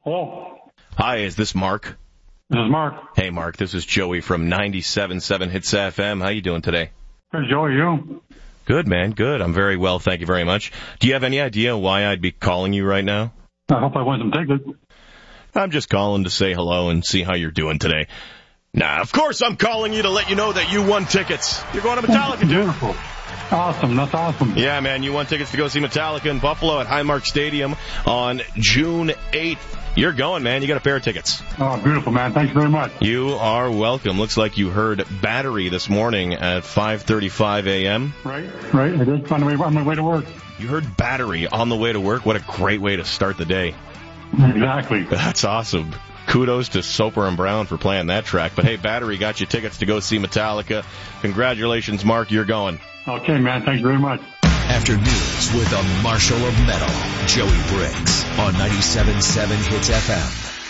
Hello. Hi, is this Mark? This is Mark. Hey, Mark, this is Joey from 97.7 Hits FM. How you doing today? Hey, Joey, you? Good, man, good. I'm very well, thank you very much. Do you have any idea why I'd be calling you right now? I hope I win some tickets. I'm just calling to say hello and see how you're doing today. Nah, of course I'm calling you to let you know that you won tickets. You're going to Metallica, dude. Beautiful. Awesome. That's awesome. Yeah, man, you won tickets to go see Metallica in Buffalo at Highmark Stadium on June 8th. You're going, man. You got a pair of tickets. Oh, beautiful, man. Thanks very much. You are welcome. Looks like you heard Battery this morning at 5:35 a.m. Right. I did. On my way to work. You heard Battery on the way to work? What a great way to start the day. Exactly. That's awesome. Kudos to Soper and Brown for playing that track. But, hey, Battery got you tickets to go see Metallica. Congratulations, Mark. You're going. Okay, man. Thanks very much. Afternoons with the Marshal of Metal, Joey Briggs, on 97.7 Hits FM.